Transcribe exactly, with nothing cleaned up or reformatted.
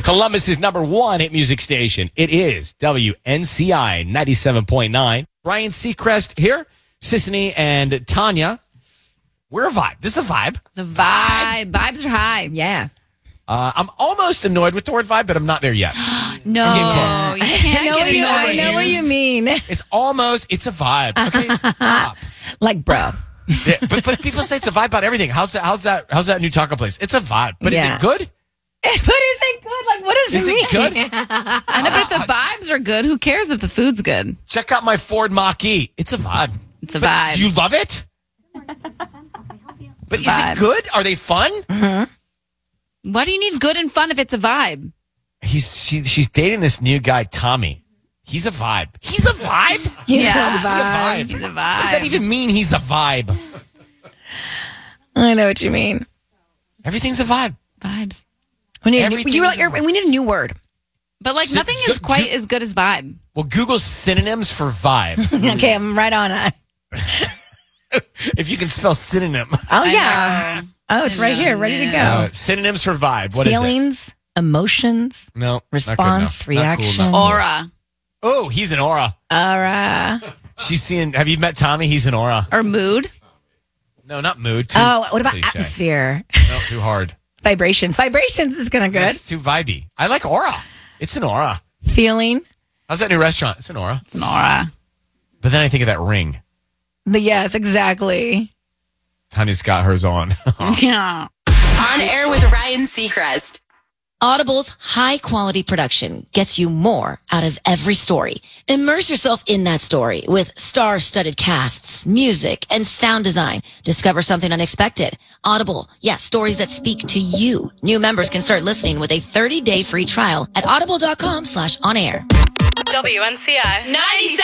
Columbus's number one hit music station. It is W N C I ninety-seven point nine. Ryan Seacrest here. Sissany and Tanya. We're a vibe. This is a vibe. The vibe. Vibes are high. Yeah. Uh, I'm almost annoyed with the word vibe, but I'm not there yet. No, I'm you I can't know, get what you, I annoyed. know what you mean. It's almost, it's a vibe. Okay, stop. Like, bro. Yeah, but, but people say it's a vibe about everything. How's that, how's that, how's that new taco place? It's a vibe. But Yeah. is it good? But is it good? Like, what does Is it it mean? good? I know, but if the vibes are good, who cares if the food's good? Check out my Ford Mach-E. It's a vibe. It's a But vibe. do you love it? But is vibe. it good? Are they fun? Why do you need good and fun if it's a vibe? He's she, she's dating this new guy, Tommy. He's a vibe. He's a vibe? He's Yeah. a Is he a vibe. vibe? He's a What does that vibe. even mean, he's a vibe? I know what you mean. Everything's a vibe. Vibes. We need, a new, Everything's you, a you're- we need a new word. But like So- nothing is go- quite go- as good as vibe. Well, Google synonyms for vibe. Okay, I'm right on it. If you can spell synonym. Oh, I yeah. know. Oh, it's right here, ready to go. Uh, synonyms for vibe. What is Feelings, emotions, it? No. not good response, enough. Not cool reaction. enough. Aura Oh, he's an aura. aura. She's seeing, have you met Tommy? He's an aura. or mood. No, not mood. Too Oh, what about cliche. atmosphere? No, too hard. Vibrations. Vibrations is kind of good. That's too vibey. I like aura. It's an aura. Feeling. How's that new restaurant? It's an aura. It's an aura. But then I think of that ring. The, yes, exactly. Tanya's got hers on. Yeah. On air with Ryan Seacrest. Audible's high-quality production gets you more out of every story. Immerse yourself in that story with star-studded casts, music, and sound design. Discover something unexpected. Audible, yeah, stories that speak to you. New members can start listening with a thirty-day free trial at audible.com slash on air. W N C I ninety-seven.